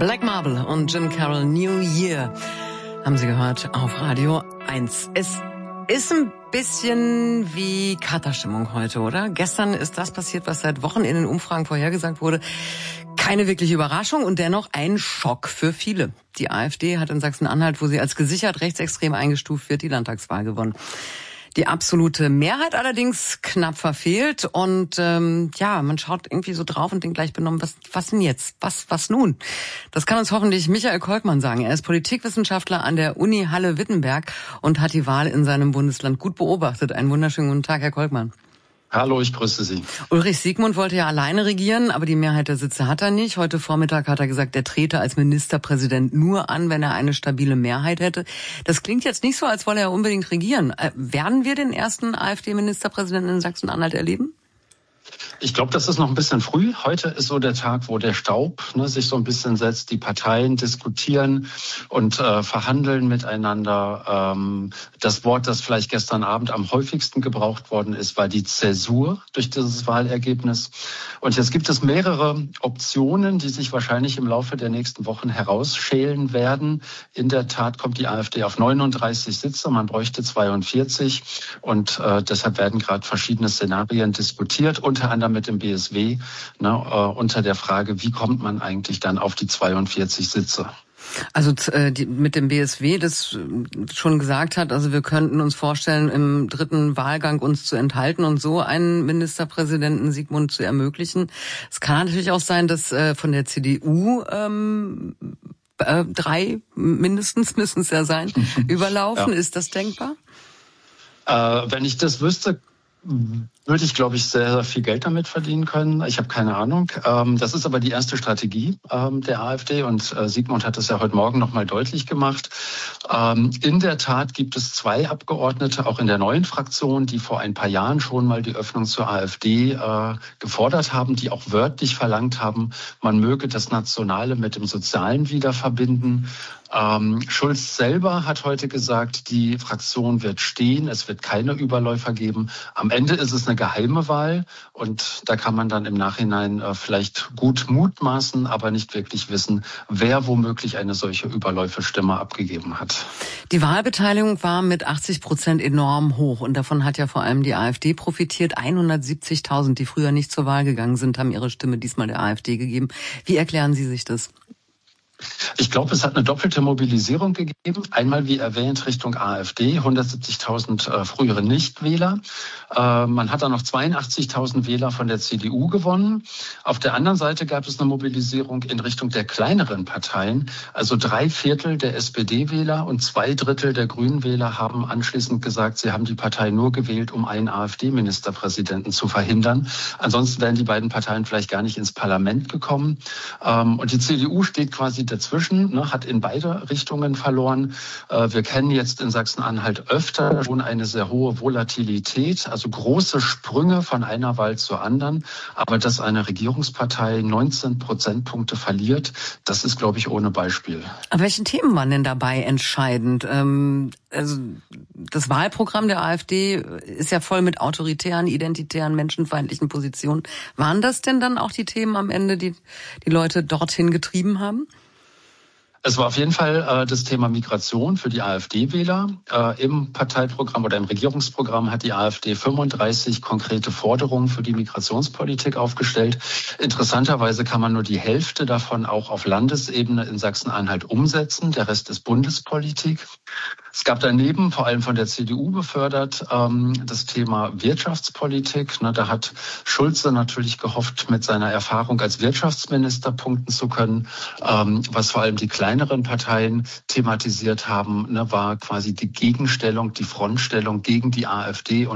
Black Marble und Jim Carroll, New Year, haben Sie gehört auf Radio 1. Es ist ein bisschen wie Katerstimmung heute, oder? Gestern ist das passiert, was seit Wochen in den Umfragen vorhergesagt wurde. Keine wirkliche Überraschung und dennoch ein Schock für viele. Die AfD hat in Sachsen-Anhalt, wo sie als gesichert rechtsextrem eingestuft wird, die Landtagswahl gewonnen. Die absolute Mehrheit allerdings knapp verfehlt und man schaut irgendwie so drauf und denkt gleich benommen, was denn jetzt? Was nun? Das kann uns hoffentlich Michael Kolkmann sagen. Er ist Politikwissenschaftler an der Uni Halle-Wittenberg und hat die Wahl in seinem Bundesland gut beobachtet. Einen wunderschönen guten Tag, Herr Kolkmann. Hallo, ich grüße Sie. Ulrich Siegmund wollte ja alleine regieren, aber die Mehrheit der Sitze hat er nicht. Heute Vormittag hat er gesagt, er trete als Ministerpräsident nur an, wenn er eine stabile Mehrheit hätte. Das klingt jetzt nicht so, als wolle er unbedingt regieren. Werden wir den ersten AfD-Ministerpräsidenten in Sachsen-Anhalt erleben? Ich glaube, das ist noch ein bisschen früh. Heute ist so der Tag, wo der Staub sich so ein bisschen setzt. Die Parteien diskutieren und verhandeln miteinander. Das Wort, das vielleicht gestern Abend am häufigsten gebraucht worden ist, war die Zäsur durch dieses Wahlergebnis. Und jetzt gibt es mehrere Optionen, die sich wahrscheinlich im Laufe der nächsten Wochen herausschälen werden. In der Tat kommt die AfD auf 39 Sitze. Man bräuchte 42. Und deshalb werden gerade verschiedene Szenarien diskutiert, unter anderem mit dem BSW, unter der Frage, wie kommt man eigentlich dann auf die 42 Sitze? Also mit dem BSW, das schon gesagt hat, also wir könnten uns vorstellen, im dritten Wahlgang uns zu enthalten und so einen Ministerpräsidenten Siegmund zu ermöglichen. Es kann natürlich auch sein, dass von der CDU 3 mindestens müssen es ja sein, überlaufen. Ja. Ist das denkbar? Wenn ich das wüsste, würde ich, glaube ich, sehr, sehr viel Geld damit verdienen können. Ich habe keine Ahnung. Das ist aber die erste Strategie der AfD und Siegmund hat das ja heute Morgen nochmal deutlich gemacht. In der Tat gibt es 2 Abgeordnete, auch in der neuen Fraktion, die vor ein paar Jahren schon mal die Öffnung zur AfD gefordert haben, die auch wörtlich verlangt haben, man möge das Nationale mit dem Sozialen wieder verbinden. Schulz selber hat heute gesagt, die Fraktion wird stehen, es wird keine Überläufer geben. Am Ende ist es eine geheime Wahl und da kann man dann im Nachhinein vielleicht gut mutmaßen, aber nicht wirklich wissen, wer womöglich eine solche Überläuferstimme abgegeben hat. Die Wahlbeteiligung war mit 80% enorm hoch und davon hat ja vor allem die AfD profitiert. 170.000, die früher nicht zur Wahl gegangen sind, haben ihre Stimme diesmal der AfD gegeben. Wie erklären Sie sich das? Ich glaube, es hat eine doppelte Mobilisierung gegeben. Einmal, wie erwähnt, Richtung AfD, 170.000 frühere Nichtwähler. Man hat dann noch 82.000 Wähler von der CDU gewonnen. Auf der anderen Seite gab es eine Mobilisierung in Richtung der kleineren Parteien. Also 3/4 der SPD-Wähler und 2/3 der Grünen-Wähler haben anschließend gesagt, sie haben die Partei nur gewählt, um einen AfD-Ministerpräsidenten zu verhindern. Ansonsten wären die beiden Parteien vielleicht gar nicht ins Parlament gekommen. Und die CDU steht quasi dazwischen, hat in beide Richtungen verloren. Wir kennen jetzt in Sachsen-Anhalt öfter schon eine sehr hohe Volatilität, also große Sprünge von einer Wahl zur anderen. Aber dass eine Regierungspartei 19 Prozentpunkte verliert, das ist, glaube ich, ohne Beispiel. Aber welche Themen waren denn dabei entscheidend? Also das Wahlprogramm der AfD ist ja voll mit autoritären, identitären, menschenfeindlichen Positionen. Waren das denn dann auch die Themen am Ende, die Leute dorthin getrieben haben? Es war auf jeden Fall das Thema Migration für die AfD-Wähler. Im Parteiprogramm oder im Regierungsprogramm hat die AfD 35 konkrete Forderungen für die Migrationspolitik aufgestellt. Interessanterweise kann man nur die Hälfte davon auch auf Landesebene in Sachsen-Anhalt umsetzen. Der Rest ist Bundespolitik. Es gab daneben, vor allem von der CDU befördert, das Thema Wirtschaftspolitik. Da hat Schulze natürlich gehofft, mit seiner Erfahrung als Wirtschaftsminister punkten zu können. Was vor allem die kleineren Parteien thematisiert haben, war quasi die Gegenstellung, die Frontstellung gegen die AfD.